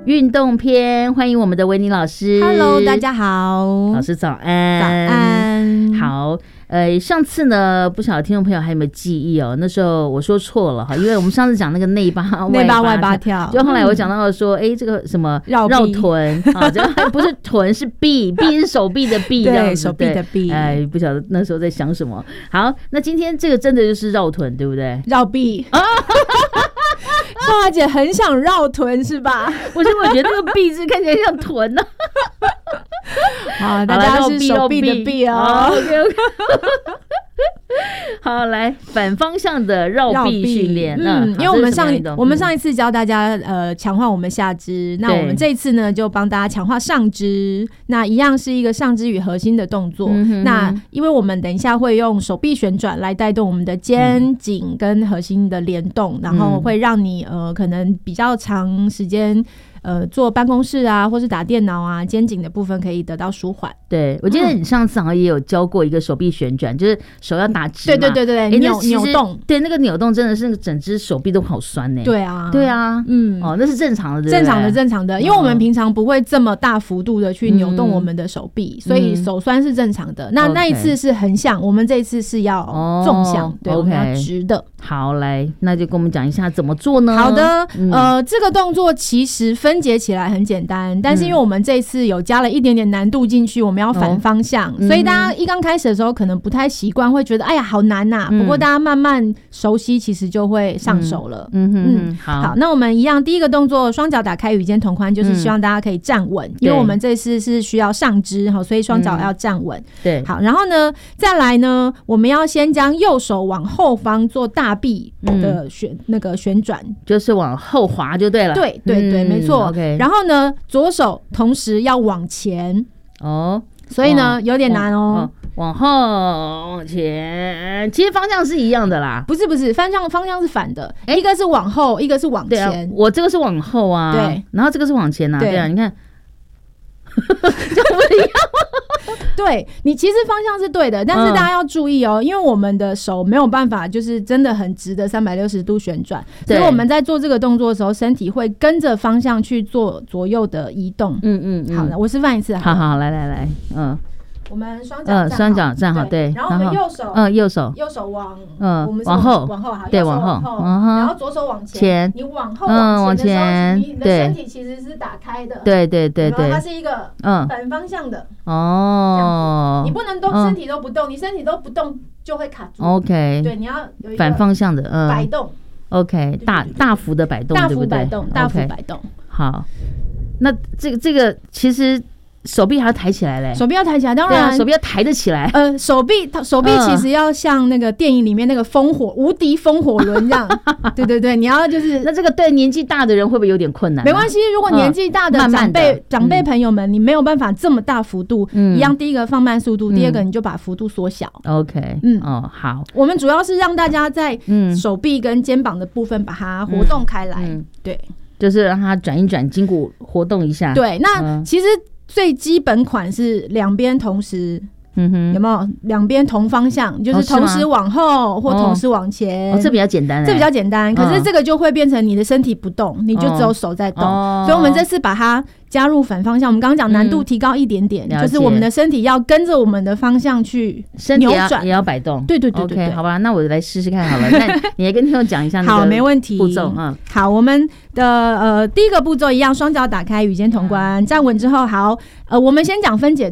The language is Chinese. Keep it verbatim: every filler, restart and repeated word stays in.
运动篇，欢迎我们的维尼老师。 Hello， 大家好， 老师早安。 早安。 好，呃，上次呢，不晓得听众朋友还有没有记忆哦？那时候我说错了哈，因为我们上次讲那个内八内八外八跳， 就后来我讲到说，哎、嗯，这个什么绕绕臀啊，这个不是臀是臂，臂是手臂的臂， 对，手臂的臂。 哎，不晓得那时候在想什么。好，那今天这个真的就是绕臀，对不对？ 绕臂啊。凤华姐很想绕臀是吧？ 不是，我觉得那个臂是看起来像臀呢、 啊。好，大家是手臂的臂哦。 OK OK。好，来反方向的绕臂训练。 嗯，因为我们上我们上一次教大家呃强化我们下肢，那我们这一次呢就帮大家强化上肢。那一样是一个上肢与核心的动作。嗯、那因为我们等一下会用手臂旋转来带动我们的肩颈跟核心的联动，嗯、然后会让你呃可能比较长时间。呃，坐办公室啊，或是打电脑啊，肩颈的部分可以得到舒缓。 对，我记得你上次好像也有教过一个手臂旋转，嗯、就是手要打直嘛。 对对对对对，欸、扭扭动。 对，那个扭动真的是整只手臂都好酸呢、欸。 对啊， 对啊，嗯，哦，那是正常的，对不对？ 正常的，正常的，因为我们平常不会这么大幅度的去扭动我们的手臂，嗯、所以手酸是正常的。嗯、那那一次是横向，我们这一次是要纵向，哦、对， okay, 我们要直的。 好，来，那就跟我们讲一下怎么做呢？ 好的，嗯、呃，这个动作其实分解起来很简单。简单，但是因为我们这次有加了一点点难度进去，我们要反方向，哦、所以大家一刚开始的时候可能不太习惯，会觉得哎呀好难呐、啊。嗯、不过大家慢慢熟悉，其实就会上手了。嗯嗯嗯，好，好，那我们一样，第一个动作，双脚打开，与肩同宽，就是希望大家可以站稳，嗯、因为我们这次是需要上肢，所以双脚要站稳。嗯、对，好，然后呢，再来呢，我们要先将右手往后方做大臂的旋、嗯、那个旋转， 就是往后滑就对了。 对对对，嗯、没错。OK， 然后呢。左手同时要往前哦，所以呢有点难哦。 往后往前，其实方向是一样的啦。 不是不是，方向方向是反的，欸、一个是往后，一个是往前。 啊、我这个是往后啊，对，然后这个是往前啊，对, 对啊，你看，就不一样。 对，你其实方向是对的，但是大家要注意哦，嗯、因为我们的手没有办法就是真的很直的三百六十度旋转，所以我们在做这个动作的时候，身体会跟着方向去做左右的移动。嗯嗯嗯，好的，我示范一次好。 好好，来来来，嗯。 我们双脚站好， 呃，双脚站好，对。 然后我们右手， 嗯，右手， 右手往， 嗯， 我们往后， 往后，好， 对，往后， 往后，然后左手往前，你往后往前的时候，你的身体其实是打开的， 对对对对， 它是一个嗯反方向的哦， 你不能都身体都不动，你身体都不动就会卡住。 OK， 对，你要有一个反方向的，嗯， 摆动。 OK， 大大幅的摆动， 大幅摆动，大幅摆动。 好，那这个这个其实。手臂还要抬起来嘞， 手臂要抬起来，当然、 啊、手臂要抬得起来。 呃，手臂手臂其实要像那个电影里面那个风火、嗯、无敌风火轮这样。对对对，你要就是那这个对年纪大的人会不会有点困难、啊？ 没关系，如果年纪大的长辈、嗯、长辈朋友们，你没有办法这么大幅度，嗯、一样，第一个放慢速度，嗯、第二个你就把幅度缩小。 OK， 嗯，哦，好， 我们主要是让大家在手臂跟肩膀的部分把它活动开来，嗯嗯、对， 就是让它转一转，筋骨活动一下。 对，那、嗯、其实。最基本款是两边同时，嗯哼，有没有两边同方向，就是同时往后或同时往前， 哦，这比较简单， 这比较简单。可是这个就会变成你的身体不动，你就只有手在动，所以我们这次把它加入反方向。我们刚刚讲难度提高一点点，就是我们的身体要跟着我们的方向去扭转， 也要摆动。 对对对对 ，OK， 好吧，那我来试试看好了。那你来跟听众讲一下那个好，没问题。 步骤啊， 好，我们的呃第一个步骤一样，双脚打开，与肩同宽，站稳之后，好，呃，我们先讲分解